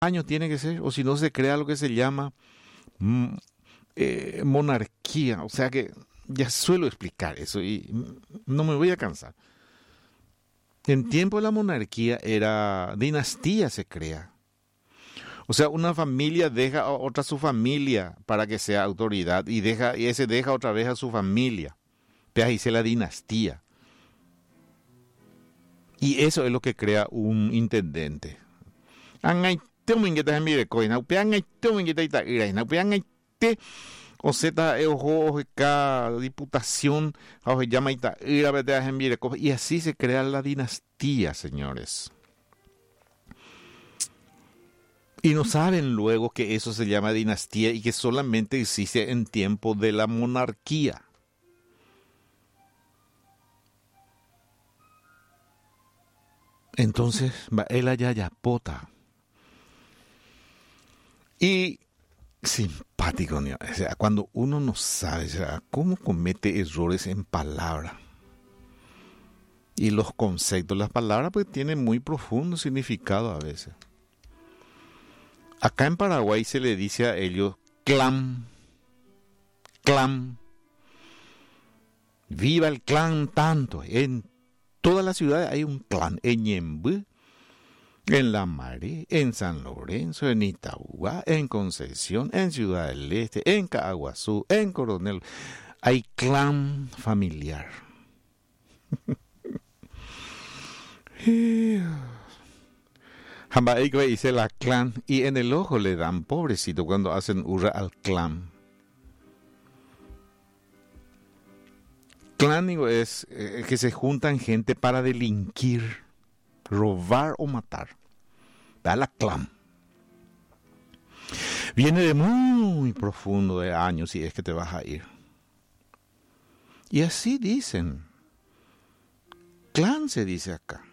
años tiene que ser, o si no se crea lo que se llama mm, monarquía. O sea que ya suelo explicar eso y no me voy a cansar. En tiempo de la monarquía era dinastía se crea. O sea, una familia deja a otra su familia para que sea autoridad y ese deja otra vez a su familia. Pero ahí se la dinastía. Y eso es lo que crea un intendente. O Z, cada diputación, y así se crea la dinastía, señores. Y no saben luego que eso se llama dinastía y que solamente existe en tiempo de la monarquía. Entonces, va el ayayapota. Y simpático, ¿no? O sea, cuando uno no sabe, o sea, cómo comete errores en palabra. Y los conceptos, las palabras, pues tienen muy profundo significado a veces. Acá en Paraguay se le dice a ellos clan, clan. Viva el clan tanto. En todas las ciudades hay un clan. En Ñemby, en La Maré, en San Lorenzo, en Itagua, en Concepción, en Ciudad del Este, en Caaguazú, en Coronel. Hay clan familiar. Jamaico dice la clan y en el ojo le dan pobrecito cuando hacen hurra al clan. Clan digo, es que se juntan gente para delinquir, robar o matar. Da la clan. Viene de muy profundo de años si es que te vas a ir. Y así dicen. Clan se dice acá.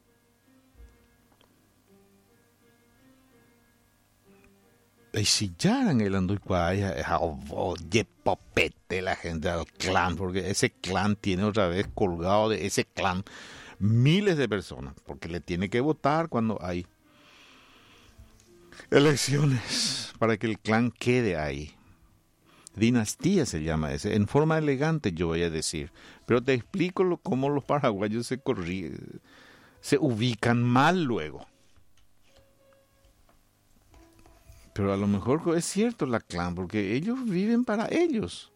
Y si ya en el Anduicuaya es oye popete la gente del clan, porque ese clan tiene otra vez colgado de ese clan miles de personas, porque le tiene que votar cuando hay elecciones para que el clan quede ahí. Dinastía se llama ese, en forma elegante yo voy a decir, pero te explico cómo los paraguayos se ubican mal luego. Pero a lo mejor es cierto la clan, porque ellos viven para ellos.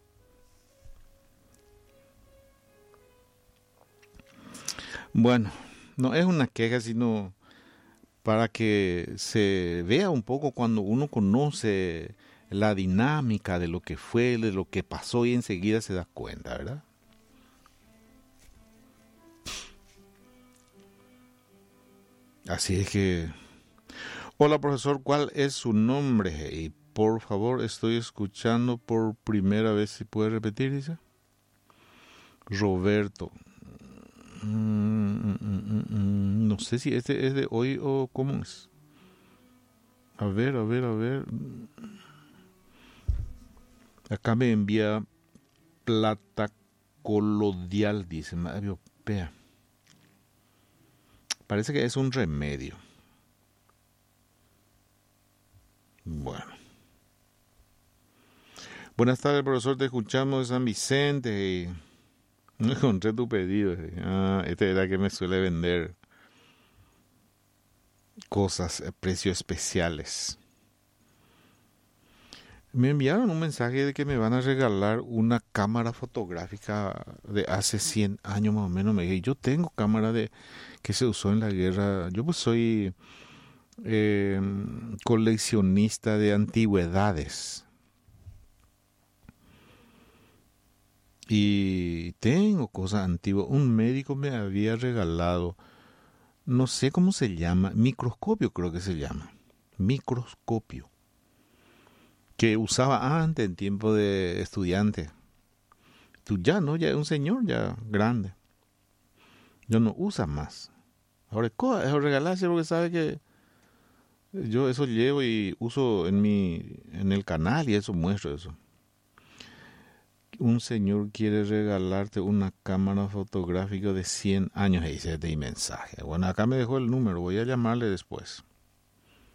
Bueno, no es una queja, sino para que se vea un poco cuando uno conoce la dinámica de lo que fue, de lo que pasó y enseguida se da cuenta, ¿verdad? Así es que... Hola profesor, ¿cuál es su nombre? Y por favor, estoy escuchando por primera vez, si puede repetir, dice. Roberto. No sé si este es de hoy o cómo es. A ver. Acá me envía plata colodial, dice. Madre europea. Parece que es un remedio. Bueno. Buenas tardes, profesor. Te escuchamos de San Vicente. No encontré tu pedido. Este era que me suele vender cosas a precios especiales. Me enviaron un mensaje de que me van a regalar una cámara fotográfica de hace 100 años más o menos. Me dije, yo tengo cámara que se usó en la guerra. Yo pues soy coleccionista de antigüedades. Y tengo cosas antiguas. Un médico me había regalado, no sé cómo se llama, microscopio creo que se llama. Microscopio. Que usaba antes en tiempo de estudiante. Tú ya es un señor ya grande. Yo no usa más. Ahora es regalarse porque sabe que yo eso llevo y uso en el canal y eso muestro eso. Un señor quiere regalarte una cámara fotográfica de 100 años. Dice de mensaje. Bueno, acá me dejó el número. Voy a llamarle después.